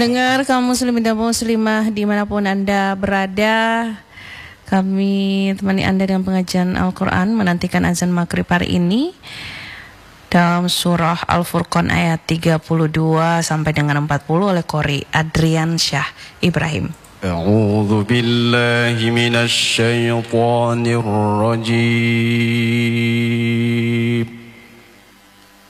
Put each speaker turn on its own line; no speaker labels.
Pendengar kaum muslimin dan muslimah dimanapun Anda berada, kami temani Anda dengan pengajian Al-Quran, menantikan azan maghrib hari ini dalam surah Al-Furqan ayat 32 sampai dengan 40 oleh Qori Adrian Syah Ibrahim.
A'udzu billahi minasy syaithanir rajim.